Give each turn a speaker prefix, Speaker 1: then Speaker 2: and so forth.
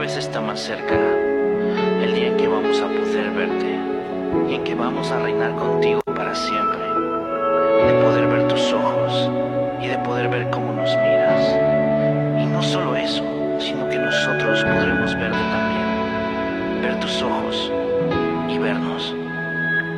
Speaker 1: vez está más cerca, el día en que vamos a poder verte y en que vamos a reinar contigo para siempre, de poder ver tus ojos y de poder ver cómo nos miras. Y no solo eso, sino que nosotros podremos verte también, ver tus ojos y vernos.